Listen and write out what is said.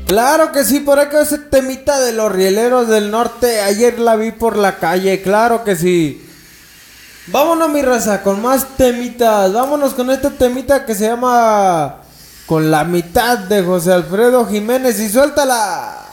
Claro que sí, por acá ese temita de los rieleros del norte. Ayer la vi por la calle, claro que sí. Vámonos mi raza, con más temitas. Vámonos con este temita que se llama Con la mitad de José Alfredo Jiménez y suéltala.